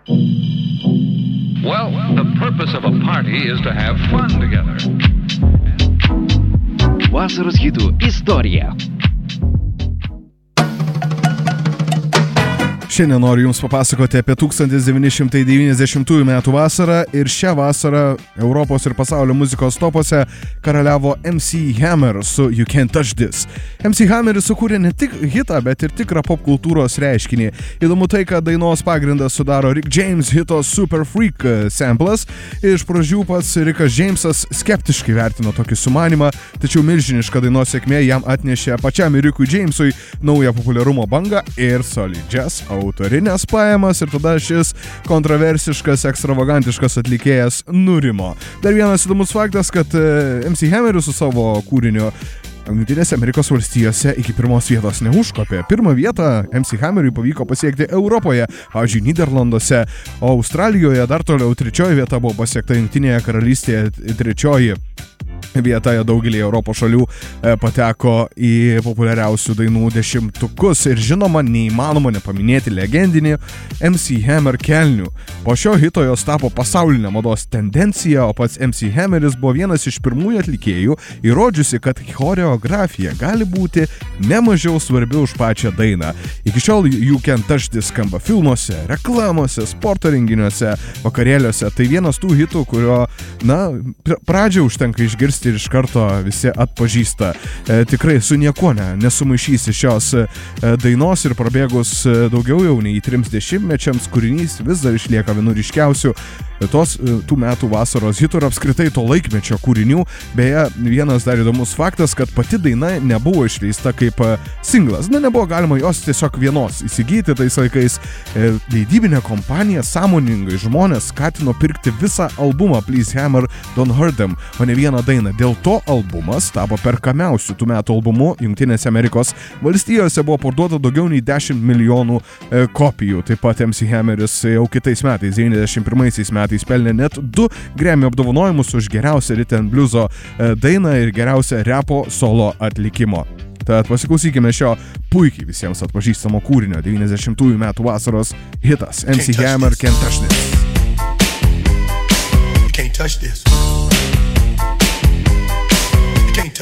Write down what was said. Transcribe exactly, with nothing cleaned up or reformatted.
Well, the purpose of a party is to have fun together. Vasaros hitų istorija. Šiandien noriu Jums papasakoti apie tūkstantis devyni šimtai devyniasdešimtųjų metų vasarą ir šią vasarą Europos ir pasaulio muzikos topuose karaliavo M C Hammer su You Can't Touch This. M C Hammeris sukūrė ne tik hitą, bet ir tikrą popkultūros reiškinį. Įdomu tai, kad dainos pagrindą sudaro Rick James hito Super Freak samplas. Iš pradžių pats Rickas Jamesas skeptiškai vertino tokį sumanimą, tačiau milžiniška dainos sėkmė jam atnešė pačiam Rickui Jamesui naują populiarumo bangą ir solidžias autorinės pajamas, ir tada šis kontroversiškas, ekstravagantiškas atlikėjas nurimo. Dar vienas įdomus faktas, kad M C Hammeris su savo kūriniu Jungtinėse Amerikos valstijose iki pirmos vietos neužkopė. Pirmą vietą M C Hammeriui pavyko pasiekti Europoje, pavyzdžiui, Niderlanduose, o Australijoje dar toliau trečioji vieta buvo pasiekta Jungtinėje karalystėje, trečioji vieta daugelį Europos šalių pateko į populiariausių dainų dešimtukus ir žinoma, neįmanoma nepaminėti legendinį M C Hammer kelnių. Po šio hito jos tapo pasaulinė mados tendencija, o pats M C Hammeris buvo vienas iš pirmųjų atlikėjų įrodžiusi, kad choreografija gali būti nemažiau svarbi už pačią dainą. Iki šiol You Can't Touch This skamba filmuose, reklamose, sporto renginiuose, vakarėliuose. Tai vienas tų hitų, kurio, na, pradžią užtenka išgirsti ir iš karto visi atpažįsta. E, tikrai su niekuo ne, nesumaišysi šios e, dainos ir prabėgus e, daugiau jau nei trims dešimtmečiams kūrinys vis dar išlieka vienu ryškiausių tos e, tų metų vasaros hitų ir apskritai to laikmečio kūrinių. Beje, vienas dar įdomus faktas, kad pati daina nebuvo išleista kaip e, singlas. Na, nebuvo galima jos tiesiog vienos įsigyti tais laikais. E, leidybinė kompanija sąmoningai žmonės skatino pirkti visą albumą Please Hammer, Don't Hurt Them, o ne vieną dainą. Dėl to albumas tapo perkamiausių tų metų albumu. Jungtinėse Amerikos valstijose buvo parduota daugiau nei dešimt milijonų e, kopijų. Taip pat M C Hammeris jau kitais metais, devyniasdešimt pirmaisiais metais, pelnė net du Grammy apdovanojimus už geriausią rhythm and blueso e, dainą ir geriausią repo solo atlikimo. Tad pasiklausykime šio puikiai visiems atpažįstamo kūrinio, devyniasdešimtųjų metų vasaros hitas M C Hammer Can't Touch This. Can't touch this.